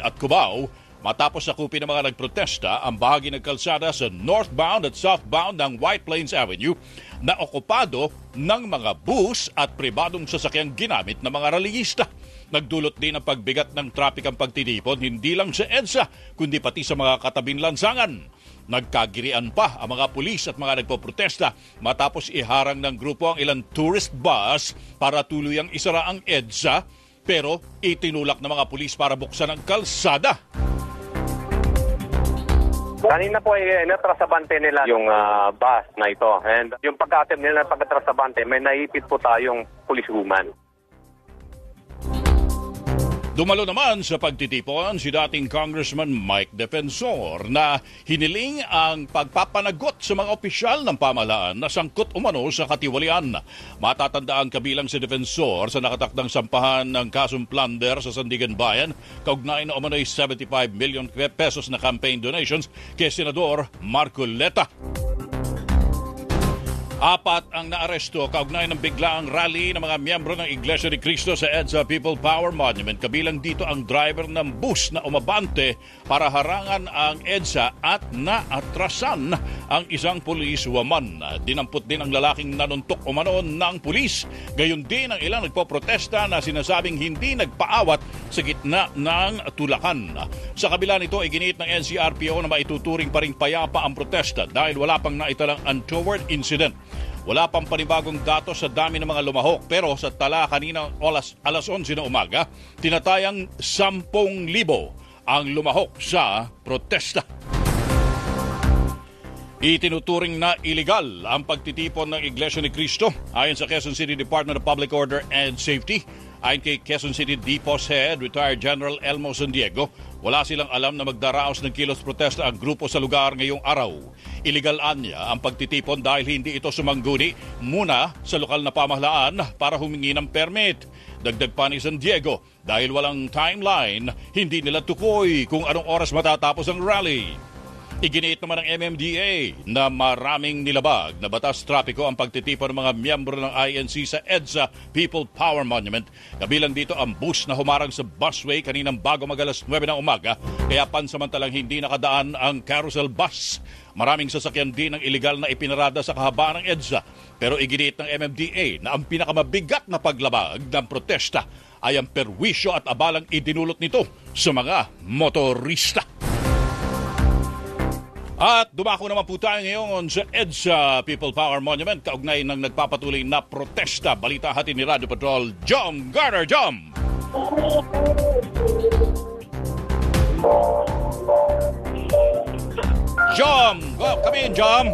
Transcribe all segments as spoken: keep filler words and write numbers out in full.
at Cubao matapos sakupin ng mga nagprotesta ang bahagi ng kalsada sa northbound at southbound ng White Plains Avenue na okupado ng mga bus at pribadong sasakyang ginamit ng mga rallyista. Nagdulot din ang pagbigat ng trapik ang pagtitipon hindi lang sa EDSA kundi pati sa mga katabing lansangan. Nagkagirian pa ang mga pulis at mga nagpoprotesta matapos iharang ng grupo ang ilang tourist bus para tuluyang isara ang EDSA pero itinulak ng mga pulis para buksan ang kalsada. Kanina po ay natrasabante nila yung uh, bus na ito. And yung pagka-attempt nila na pagkatrasabante, may naipit po tayong policewoman. Dumalo naman sa pagtitipon si dating Congressman Mike Defensor na hiniling ang pagpapanagot sa mga opisyal ng pamahalaan na sangkot umano sa katiwalian. Matatandaan kabilang si Defensor sa nakatakdang sampahan ng kasong plunder sa Sandigan Bayan kaugnay na umano'y seventy-five million pesos na campaign donations kay Senador Marcoleta. Apat ang naaresto kaugnay ng biglaang rally ng mga miyembro ng Iglesia ni Cristo sa EDSA People Power Monument. Kabilang dito ang driver ng bus na umabante para harangan ang EDSA at naatrasan ang isang policewoman. Dinampot din ang lalaking nanuntok umano ng pulis. Gayon din ang ilang nagpoprotesta na sinasabing hindi nagpaawat sa gitna ng tulakan. Sa kabila nito, iginiit ng N C R P O na maituturing pa ring payapa ang protesta dahil wala pang naitalang untoward incident. Wala pang panibagong datos sa dami ng mga lumahok pero sa tala kanina alas, alas onse na umaga, tinatayang sampung libo ang lumahok sa protesta. Itinuturing na iligal ang pagtitipon ng Iglesia ni Cristo ayon sa Quezon City Department of Public Order and Safety. Ayon kay Quezon City D P O S Head, Retired General Elmo San Diego, wala silang alam na magdaraos ng kilos protesta ang grupo sa lugar ngayong araw. Iligalan niya ang pagtitipon dahil hindi ito sumangguni muna sa lokal na pamahalaan para humingi ng permit. Dagdag pa ni San Diego, dahil walang timeline, hindi nila tukoy kung anong oras matatapos ang rally. Iginiit naman ng M M D A na maraming nilabag na batas trapiko ang pagtitipon ng mga miyembro ng I N C sa EDSA People Power Monument. Kabilang dito ang bus na humarang sa busway kaninang bago mag-alas nuwebe ng umaga, kaya pansamantalang hindi nakadaan ang carousel bus. Maraming sasakyan din ang iligal na ipinarada sa kahabaan ng EDSA. Pero iginiit ng M M D A na ang pinakamabigat na paglabag ng protesta ay ang perwisyo at abalang idinulot nito sa mga motorista. At dumako naman po tayo ngayon sa EDSA People Power Monument kaugnay ng nagpapatuloy na protesta. Balita hatid ni Radio Patrol, Jom Garner. Jom! Jom! Go, come in, Jom!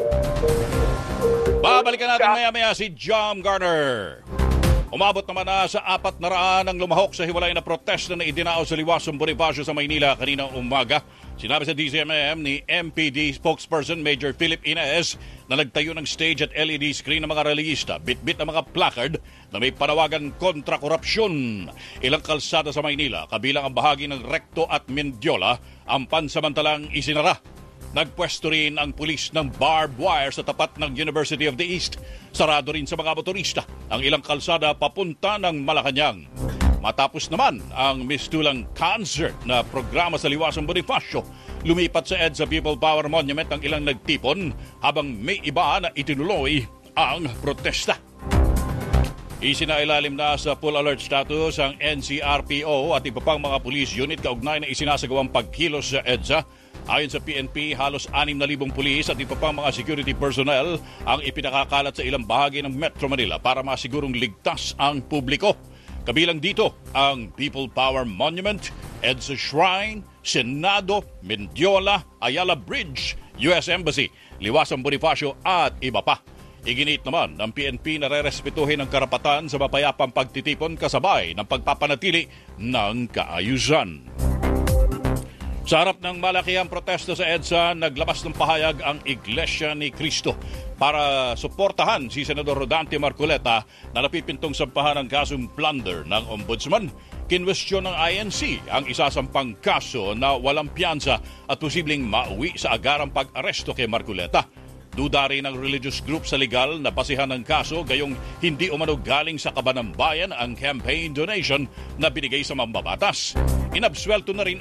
Babalikan natin maya-maya si Jom Garner. Umabot naman na sa apat na raan ang lumahok sa hiwalay na protesta na idinao sa Liwasong Bonifacio sa Maynila kaninang umaga. Sinabi sa D C M M ni M P D spokesperson Major Philip Inaez na nagtayo ng stage at L E D screen ng mga rallyista, bit-bit ng mga placard na may panawagan kontra korupsyon. Ilang kalsada sa Maynila, kabilang ang bahagi ng Recto at Mendiola, ang pansamantalang isinara. Nagpwesto rin ang pulis ng barbed wire sa tapat ng University of the East. Sarado rin sa mga motorista ang ilang kalsada papunta ng Malacanang. Matapos naman ang mistulang concert na programa sa Liwasong Bonifacio, lumipat sa EDSA People Power Monument ang ilang nagtipon habang may iba na itinuloy ang protesta. Isinailalim na sa full alert status ang N C R P O at iba pang mga police unit kaugnay na isinasagawang pagkilos sa EDSA. Ayon sa P N P, halos anim na libong pulis at iba pang mga security personnel ang ipinakakalat sa ilang bahagi ng Metro Manila para masigurong ligtas ang publiko. Kabilang dito ang People Power Monument, EDSA Shrine, Senado, Mendiola, Ayala Bridge, U S Embassy, Liwasong Bonifacio at iba pa. Iginiit naman ng P N P na rerespetuhin ang karapatan sa mapayapang pagtitipon kasabay ng pagpapanatili ng kaayusan. Sa harap ng malakihang protesta sa EDSA, naglabas ng pahayag ang Iglesia ni Cristo para suportahan si Senador Rodante Marcoleta na napipintong sampahan ng kasong plunder ng Ombudsman. Kinwestiyon ng I N C ang isasampang kaso na walang piyansa at posibleng mauwi sa agarang pag-aresto kay Marcoleta. Duda rin ng religious group sa legal na basihan ng kaso gayong hindi umano galing sa kaban ng bayan ang campaign donation na binigay sa mambabatas. Inabswelto na rin